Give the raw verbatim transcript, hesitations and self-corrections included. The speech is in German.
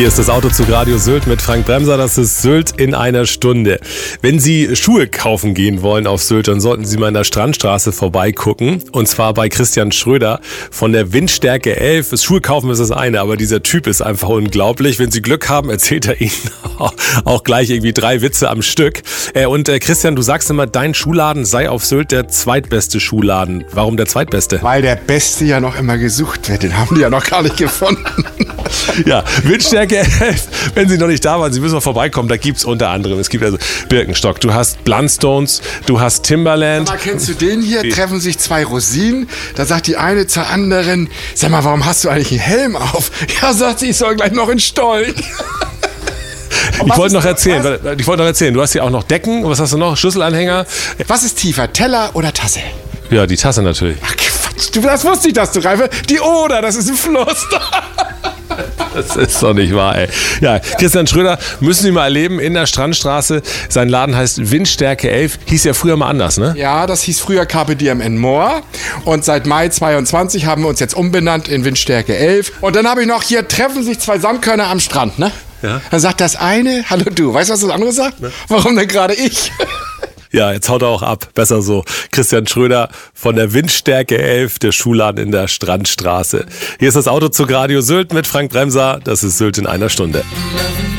Hier ist das Autozug Radio Sylt mit Frank Bremser. Das ist Sylt in einer Stunde. Wenn Sie Schuhe kaufen gehen wollen auf Sylt, dann sollten Sie mal in der Strandstraße vorbeigucken. Und zwar bei Christian Schröder von der Windstärke elf. Das Schuhe kaufen ist das eine, aber dieser Typ ist einfach unglaublich. Wenn Sie Glück haben, erzählt er Ihnen auch gleich irgendwie drei Witze am Stück. Und Christian, du sagst immer, dein Schuhladen sei auf Sylt der zweitbeste Schuhladen. Warum der zweitbeste? Weil der Beste ja noch immer gesucht wird. Den haben die ja noch gar nicht gefunden. Ja, Windstärke elf, wenn Sie noch nicht da waren, Sie müssen mal vorbeikommen, da gibt es unter anderem, es gibt also Birkenstock, du hast Blundstones, du hast Timberland. Sag mal, kennst du den hier? Treffen sich zwei Rosinen, da sagt die eine zur anderen, sag mal, warum hast du eigentlich einen Helm auf? Ja, sagt sie, ich soll gleich noch in Stollen. Ich wollte noch erzählen, was? ich wollte noch erzählen, du hast hier auch noch Decken, was hast du noch, Schlüsselanhänger. Was ist tiefer, Teller oder Tasse? Ja, die Tasse natürlich. Ach Quatsch, du, das wusste ich, dass du Reife, die Oder, das ist ein Fluss. Das ist doch nicht wahr, ey. Ja, Christian Schröder müssen Sie mal erleben in der Strandstraße. Sein Laden heißt Windstärke elf. Hieß ja früher mal anders, ne? Ja, das hieß früher Carpe Diem and More. Und seit Mai zweiundzwanzig haben wir uns jetzt umbenannt in Windstärke elf. Und dann habe ich noch, hier treffen sich zwei Sandkörner am Strand, ne? Ja. Dann sagt das eine, hallo du. Weißt du, was das andere sagt? Ne? Warum denn gerade ich? Ja, jetzt haut er auch ab. Besser so. Christian Schröder von der Windstärke elf, der Schuhladen in der Strandstraße. Hier ist das Autozug Radio Sylt mit Frank Bremser. Das ist Sylt in einer Stunde.